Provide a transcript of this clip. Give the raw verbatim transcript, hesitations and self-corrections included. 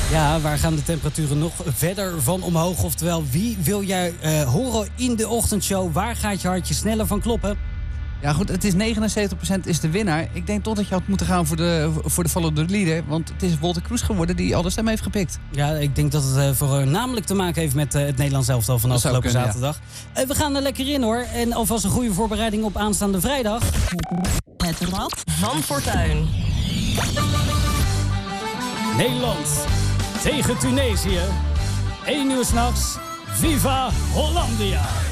Ja, waar gaan de temperaturen nog verder van omhoog? Oftewel, wie wil jij uh, horen in de ochtendshow? Waar gaat je hartje sneller van kloppen? Ja goed, het is negenenzeventig procent is de winnaar. Ik denk toch dat je had moeten gaan voor de, voor de vallende leader. Want het is Wolter Kroes geworden die al de stem heeft gepikt. Ja, ik denk dat het uh, voornamelijk te maken heeft met uh, het Nederlands elftal van afgelopen kunnen, zaterdag. Ja. Uh, we gaan er lekker in hoor. En alvast een goede voorbereiding op aanstaande vrijdag. Het Rad van Fortuin. Nederland tegen Tunesië. één uur 's nachts. Viva Hollandia!